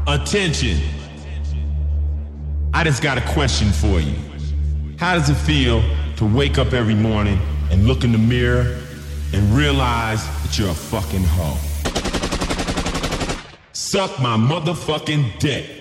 Attention. I just got a question for you. How does it feel to wake up every morning and look in the mirror and realize that you're a fucking hoe? Suck my motherfucking dick.